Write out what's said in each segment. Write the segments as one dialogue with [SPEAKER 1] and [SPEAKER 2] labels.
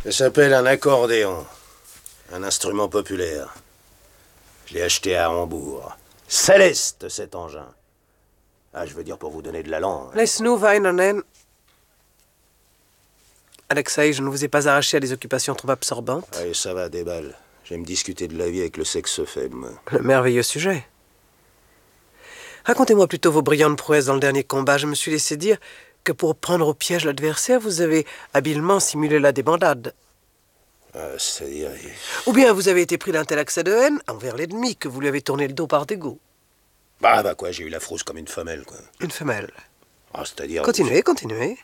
[SPEAKER 1] Ça s'appelle un accordéon. Un instrument populaire. Je l'ai acheté à Hambourg. Céleste, cet engin. Ah, je veux dire pour vous donner de l'allant.
[SPEAKER 2] Laisse-nous, Vainanen. Alexei, je ne vous ai pas arraché à des occupations trop absorbantes.
[SPEAKER 1] Allez, ça va, déballe. J'aime discuter de la vie avec le sexe faible, moi.
[SPEAKER 2] Le merveilleux sujet. Racontez-moi plutôt vos brillantes prouesses dans le dernier combat. Je me suis laissé dire que pour prendre au piège l'adversaire, vous avez habilement simulé la débandade.
[SPEAKER 1] C'est-à-dire...
[SPEAKER 2] Ou bien vous avez été pris d'un tel accès de haine envers l'ennemi que vous lui avez tourné le dos par dégoût.
[SPEAKER 1] Bah quoi, j'ai eu la frousse comme une femelle, quoi.
[SPEAKER 2] Une femelle.
[SPEAKER 1] Ah, c'est-à-dire...
[SPEAKER 2] Continuez, continuez.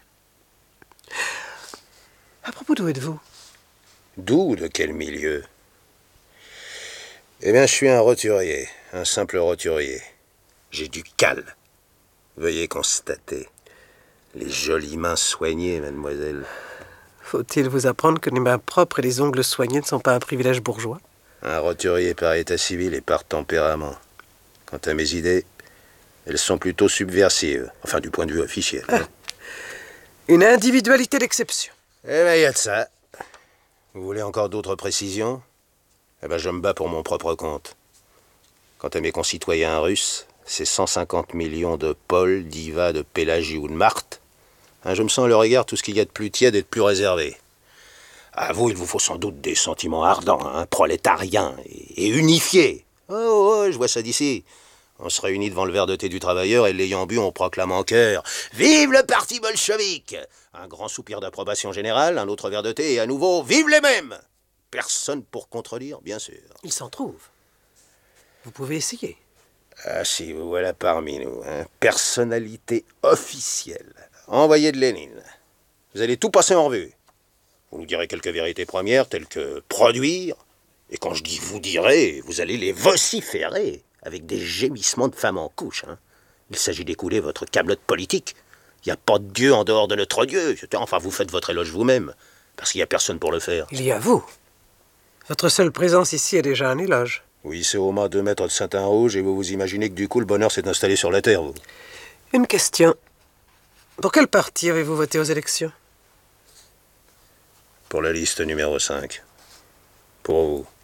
[SPEAKER 2] À propos, d'où êtes-vous?
[SPEAKER 1] D'où? De quel milieu? Eh bien, je suis un roturier, un simple roturier. J'ai du cal. Veuillez constater. Les jolies mains soignées, mademoiselle.
[SPEAKER 2] Faut-il vous apprendre que les mains propres et les ongles soignés ne sont pas un privilège bourgeois?
[SPEAKER 1] Un roturier par état civil et par tempérament. Quant à mes idées, elles sont plutôt subversives. Enfin, du point de vue officiel.
[SPEAKER 2] Ah. Une individualité d'exception.
[SPEAKER 1] Eh bien, il y a de ça. Vous voulez encore d'autres précisions? Eh bien, je me bats pour mon propre compte. Quant à mes concitoyens russes, c'est 150 millions de Paul, d'Iva, de Pélagie ou de Marthe. Hein, je me sens à leur égard tout ce qu'il y a de plus tiède et de plus réservé. À vous, il vous faut sans doute des sentiments ardents, hein, prolétariens et unifiés. Oh, je vois ça d'ici. On se réunit devant le verre de thé du travailleur et l'ayant bu, on proclame en chœur « Vive le parti bolchevique !» Un grand soupir d'approbation générale, un autre verre de thé et à nouveau « Vive les mêmes !» Personne pour contredire, bien sûr.
[SPEAKER 2] Il s'en trouve. Vous pouvez essayer.
[SPEAKER 1] Ah si, vous voilà parmi nous. Hein. Personnalité officielle. Envoyé de Lénine. Vous allez tout passer en revue. Vous nous direz quelques vérités premières, telles que produire. Et quand je dis vous direz, vous allez les vociférer avec des gémissements de femmes en couche. Hein. Il s'agit d'écouler votre câblotte politique. Il n'y a pas de Dieu en dehors de notre Dieu. Enfin, vous faites votre éloge vous-même, parce qu'il n'y a personne pour le faire.
[SPEAKER 2] Il y a vous. Votre seule présence ici est déjà un éloge.
[SPEAKER 1] Oui, c'est au moins 2 mètres de Saint-Rouge et vous vous imaginez que du coup le bonheur s'est installé sur la terre, vous.
[SPEAKER 2] Une question. Pour quel parti avez-vous voté aux élections?
[SPEAKER 1] Pour la liste numéro 5. Pour vous.